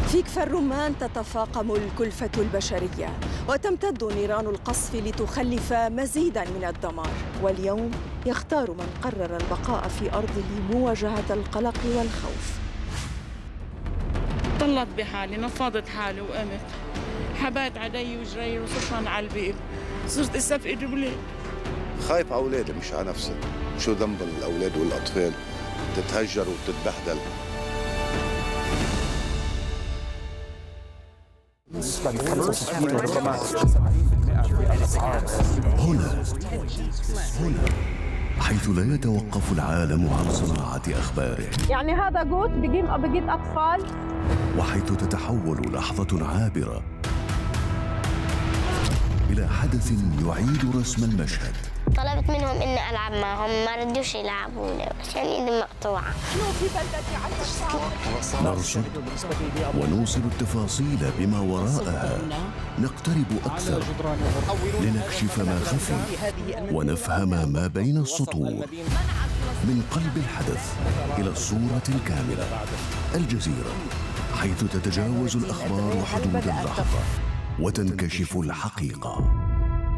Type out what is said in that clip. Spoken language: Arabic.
في كفر الرمان تتفاقم الكلفة البشرية وتمتد نيران القصف لتخلف مزيداً من الدمار، واليوم يختار من قرر البقاء في أرضه مواجهة القلق والخوف. طلت بحالي، نفضت حالي وقمت، حبيت علي وجري وصرت على البيت، صرت استفقد ولاد. خايف على أولادي مش على نفسي، شو ذنب الأولاد والأطفال تتهجر وتتبهدل. هنا حيث لا يتوقف العالم عن صناعة أخباره، يعني هذا جوت بجيب أطفال، وحيث تتحول لحظة عابرة إلى حدث يعيد رسم المشهد. طلبت منهم إني ألعب معهم، ما ردوش يلعبوني عشان إيدي مقطوعة. نرصد ونوصل التفاصيل بما وراءها، نقترب أكثر لنكشف ما خفي ونفهم ما بين السطور. من قلب الحدث إلى الصورة الكاملة، الجزيرة، حيث تتجاوز الأخبار حدود اللحظة وتنكشف الحقيقة.